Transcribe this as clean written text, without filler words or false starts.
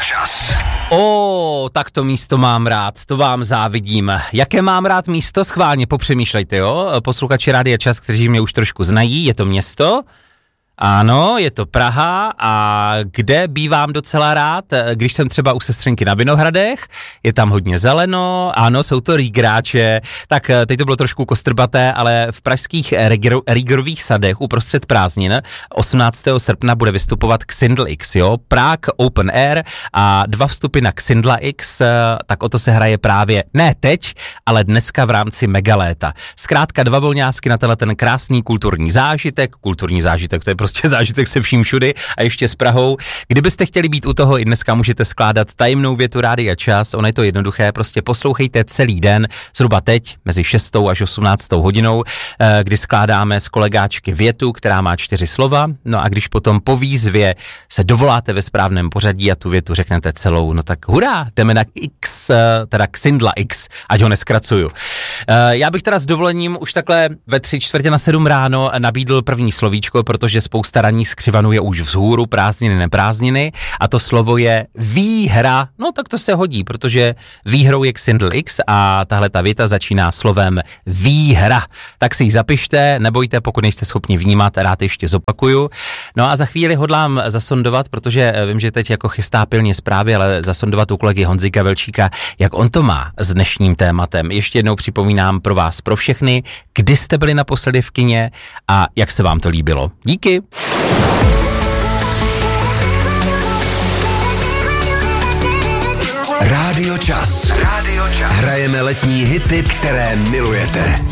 Čas. Tak to místo mám rád, to vám závidím. Jaké mám rád místo? Schválně popřemýšlejte, jo? Posluchači Rádia Čas, kteří mě už trošku znají, je to město? Ano, je to Praha a kde bývám docela rád, když jsem třeba u sestřenky na Vinohradech, je tam hodně zeleno, ano, jsou to rýgráče, tak teď to bylo trošku kostrbaté, ale v pražských rýgrových sadech uprostřed prázdnin 18. srpna bude vystupovat Xindl X, jo, Prague Open Air a 2 vstupy na Xindla X, tak o to se hraje právě, ne teď, ale dneska v rámci Megaléta. Zkrátka 2 volňásky na ten krásný kulturní zážitek, to je prostě zážitek se vším všudy a ještě s Prahou. Kdybyste chtěli být u toho, i dneska můžete skládat tajemnou větu Rádia Čas, ono je to jednoduché, prostě poslouchejte celý den, zhruba teď, mezi 6. až 18. hodinou, kdy skládáme s kolegáčky větu, která má 4 slova, no a když potom po výzvě se dovoláte ve správném pořadí a tu větu řeknete celou, no tak hurá, jdeme na X, teda Xindla X, ať ho neskracuju. Já bych teda s dovolením už takhle ve 6:45 ráno nabídl první slovíčko, protože spousta ranních skřivanů je už vzhůru, prázdniny, neprázdniny a to slovo je výhra. No tak to se hodí, protože výhrou je Xindl X a tahle ta věta začíná slovem výhra. Tak si ji zapište, nebojte, pokud nejste schopni vnímat, rád ještě zopakuju. No a za chvíli hodlám zasondovat, protože vím, že teď jako chystá pilně zprávy, ale zasondovat u kolegy Honzika Velčíka, jak on to má s dnešním tématem. Ještě jednou připomínám pro vás, pro všechny, kdy jste byli naposledy v kině a jak se vám to líbilo. Díky. Rádio Čas. Hrajeme letní hity, které milujete.